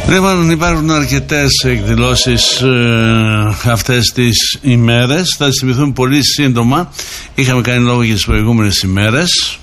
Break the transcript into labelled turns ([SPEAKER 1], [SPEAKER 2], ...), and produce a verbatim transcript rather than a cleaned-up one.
[SPEAKER 1] Λοιπόν, υπάρχουν αρκετές εκδηλώσεις ε, αυτές τις ημέρες. Θα τις θυμηθούμε πολύ σύντομα. Είχαμε κάνει λόγο για τις προηγούμενες ημέρες.